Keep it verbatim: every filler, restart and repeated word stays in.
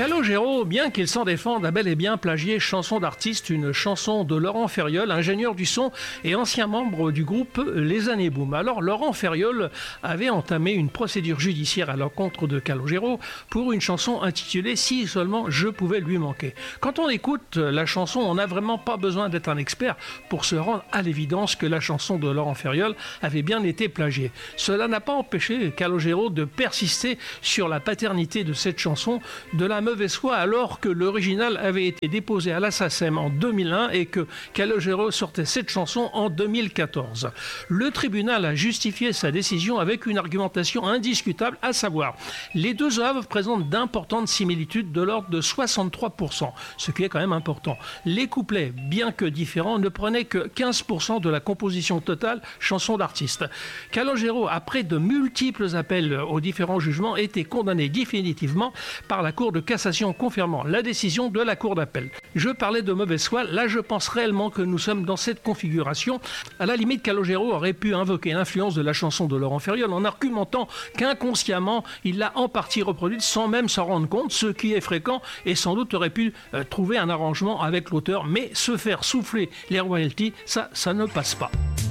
Calogero, bien qu'il s'en défende, a bel et bien plagié Chanson d'artiste, une chanson de Laurent Ferriol, ingénieur du son et ancien membre du groupe Les Années Boom. Alors Laurent Ferriol avait entamé une procédure judiciaire à l'encontre de Calogero pour une chanson intitulée « Si seulement je pouvais lui manquer ». Quand on écoute la chanson, on n'a vraiment pas besoin d'être un expert pour se rendre à l'évidence que la chanson de Laurent Ferriol avait bien été plagiée. Cela n'a pas empêché Calogero de persister sur la paternité de cette chanson, de la mauvaise foi, alors que l'original avait été déposé à la SACEM en deux mille un et que Calogero sortait cette chanson en deux mille quatorze. Le tribunal a justifié sa décision avec une argumentation indiscutable, à savoir les deux œuvres présentent d'importantes similitudes de l'ordre de soixante-trois pour cent, ce qui est quand même important. Les couplets, bien que différents, ne prenaient que quinze pour cent de la composition totale chanson d'artiste. Calogero, après de multiples appels aux différents jugements, était condamné définitivement par la Cour de cassation confirmant la décision de la Cour d'appel. Je parlais de mauvaise foi, là je pense réellement que nous sommes dans cette configuration. À la limite, Calogero aurait pu invoquer l'influence de la chanson de Laurent Ferriol en argumentant qu'inconsciemment il l'a en partie reproduite sans même s'en rendre compte, ce qui est fréquent, et sans doute aurait pu euh, trouver un arrangement avec l'auteur, mais se faire souffler les royalties, ça, ça ne passe pas.